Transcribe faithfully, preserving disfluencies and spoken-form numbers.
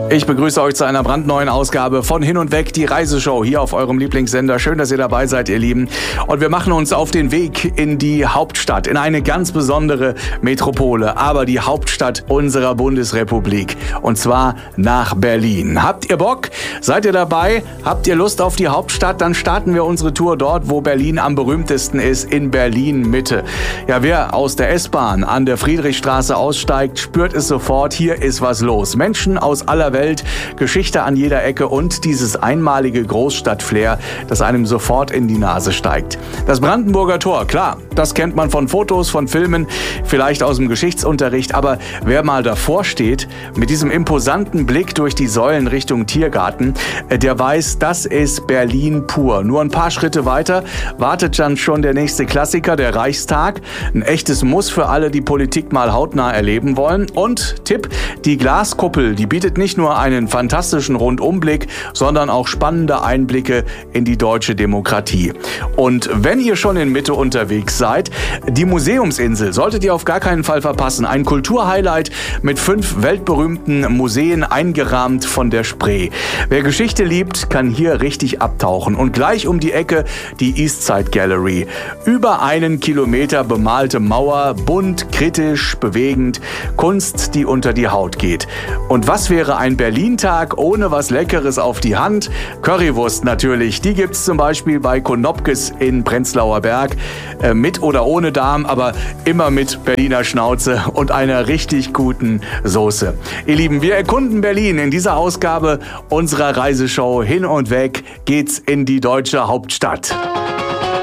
Ich begrüße euch zu einer brandneuen Ausgabe von Hin und Weg, die Reiseshow hier auf eurem Lieblingssender. Schön, dass ihr dabei seid, ihr Lieben. Und wir machen uns auf den Weg in die Hauptstadt, in eine ganz besondere Metropole, aber die Hauptstadt unserer Bundesrepublik. Und zwar nach Berlin. Habt ihr Bock? Seid ihr dabei? Habt ihr Lust auf die Hauptstadt? Dann starten wir unsere Tour dort, wo Berlin am berühmtesten ist, in Berlin-Mitte. Ja, wer aus der S-Bahn an der Friedrichstraße aussteigt, spürt es sofort, hier ist was los. Menschen aus aller Welt, Geschichte an jeder Ecke und dieses einmalige Großstadt-Flair, das einem sofort in die Nase steigt. Das Brandenburger Tor, klar, das kennt man von Fotos, von Filmen, vielleicht aus dem Geschichtsunterricht, aber wer mal davor steht, mit diesem imposanten Blick durch die Säulen Richtung Tiergarten, der weiß, das ist Berlin pur. Nur ein paar Schritte weiter wartet dann schon der nächste Klassiker, der Reichstag. Ein echtes Muss für alle, die Politik mal hautnah erleben wollen. Und Tipp, die Glaskuppel, die bietet nicht nur einen fantastischen Rundumblick, sondern auch spannende Einblicke in die deutsche Demokratie. Und wenn ihr schon in Mitte unterwegs seid, die Museumsinsel solltet ihr auf gar keinen Fall verpassen. Ein Kulturhighlight mit fünf weltberühmten Museen, eingerahmt von der Spree. Wer Geschichte liebt, kann hier richtig abtauchen. Und gleich um die Ecke die Eastside Gallery. Über einen Kilometer bemalte Mauer, bunt, kritisch, bewegend, Kunst, die unter die Haut geht. Und was wäre ein Berlin-Tag ohne was Leckeres auf die Hand? Currywurst natürlich. Die gibt's zum Beispiel bei Konopkes in Prenzlauer Berg. Äh, mit oder ohne Darm, aber immer mit Berliner Schnauze und einer richtig guten Soße. Ihr Lieben, wir erkunden Berlin. In dieser Ausgabe unserer Reiseshow Hin und Weg geht's in die deutsche Hauptstadt.